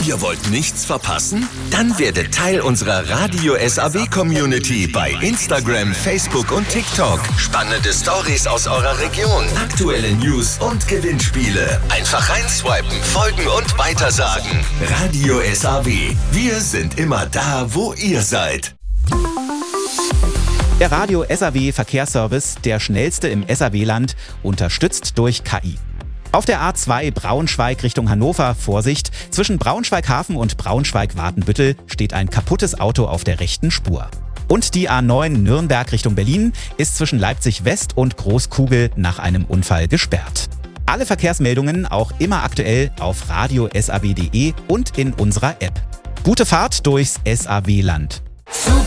Ihr wollt nichts verpassen? Dann werdet Teil unserer Radio SAW Community bei Instagram, Facebook und TikTok. Spannende Stories aus eurer Region, aktuelle News und Gewinnspiele. Einfach reinswipen, folgen und weitersagen. Radio SAW. Wir sind immer da, wo ihr seid. Der Radio SAW Verkehrsservice, der schnellste im SAW-Land, unterstützt durch KI. Auf der A2 Braunschweig Richtung Hannover, Vorsicht, zwischen Braunschweig-Hafen und Braunschweig-Watenbüttel steht ein kaputtes Auto auf der rechten Spur. Und die A9 Nürnberg Richtung Berlin ist zwischen Leipzig-West und Großkugel nach einem Unfall gesperrt. Alle Verkehrsmeldungen auch immer aktuell auf radiosab.de und in unserer App. Gute Fahrt durchs SAW-Land.